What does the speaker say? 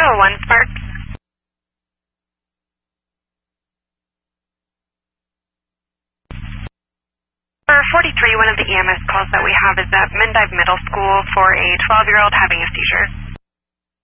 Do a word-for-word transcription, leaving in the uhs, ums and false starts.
oh one Sparks. For forty-three, one of the E M S calls that we have is at Mendive Middle School for a twelve-year-old having a seizure.